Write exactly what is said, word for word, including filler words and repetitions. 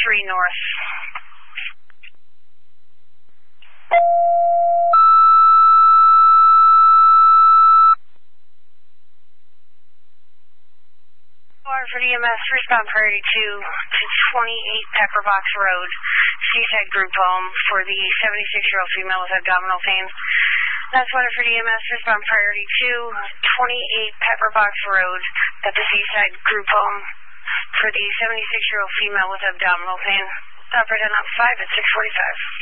three north. For the E M S, respond priority two to twenty-eight Pepper Box Road, Seaside Group Home for the seventy-six-year-old female with abdominal pain. That's water for the E M S, respond priority two, twenty-eight Pepper Box Road at the Seaside Group Home for the seventy-six-year-old female with abdominal pain. Operator on five at six forty-five.